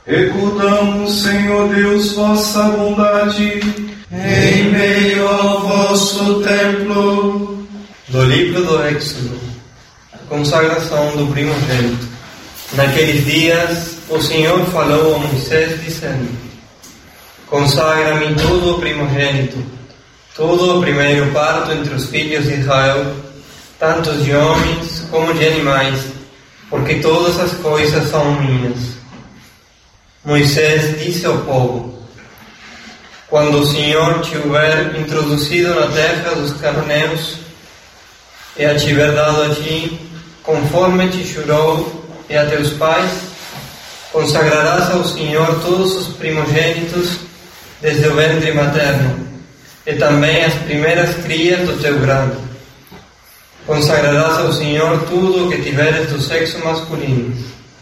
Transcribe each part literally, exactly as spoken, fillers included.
Recordamos, Senhor Deus, vossa bondade em meio ao vosso templo. Do livro do Êxodo, consagração do primogênito. Naqueles dias, o Senhor falou a Moisés, dizendo: Consagra-me todo o primogênito, todo o primeiro parto entre os filhos de Israel, tanto de homens como de animais, porque todas as coisas são minhas. Moisés disse ao povo: Quando o Senhor te houver introduzido na terra dos cananeus e a tiver dado a ti, conforme te jurou, e a teus pais, consagrarás ao Senhor todos os primogênitos desde o ventre materno, e também as primeiras crias do teu grado. Consagrarás ao Senhor tudo o que tiveres do sexo masculino.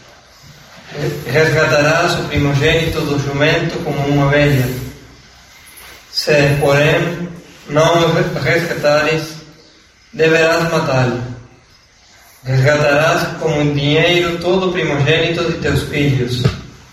Resgatarás o primogênito do jumento como uma ovelha. Se, porém, não o resgatares, deverás matá-lo. Resgatarás como dinheiro todo o primogênito de teus filhos.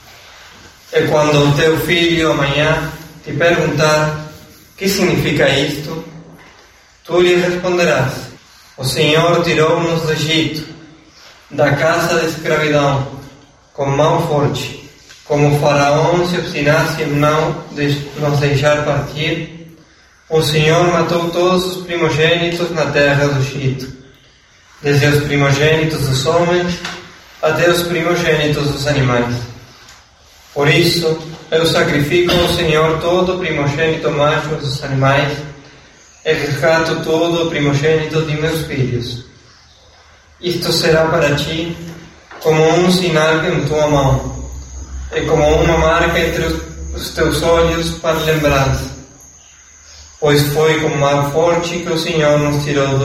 E quando o teu filho amanhã te perguntar: que significa isto? Tu lhe responderás: O Senhor tirou-nos do Egito, da casa de escravidão, com mão forte. Como o faraó se obstinasse em não nos deixar partir, o Senhor matou todos os primogênitos na terra do Egito, desde os primogênitos dos homens até os primogênitos dos animais. Por isso, eu sacrifico ao Senhor todo o primogênito macho dos animais e resgato todo o primogênito de meus filhos. Isto será para ti como um sinal em tua mão, e como uma marca entre os teus olhos para lembrança, pois foi com mão forte que o Senhor nos tirou do